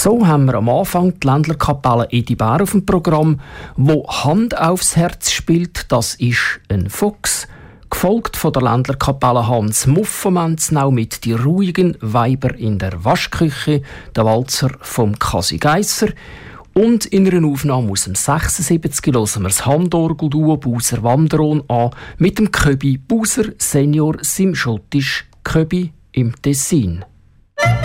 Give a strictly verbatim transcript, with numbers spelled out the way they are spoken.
So haben wir am Anfang die Ländlerkapelle Edibär auf dem Programm, wo Hand aufs Herz spielt. Das ist ein Fuchs. Gefolgt von der Ländlerkapelle Hans Muff vom Enznau mit «Die ruhigen Weiber in der Waschküche», der Walzer vom Kasi Geisser. Und in einer Aufnahme aus dem sechsundsiebzig hören wir das Handorgelduo Buser Wandron an mit dem Köbi Buser Senior Sim Schottisch Köbi im Tessin.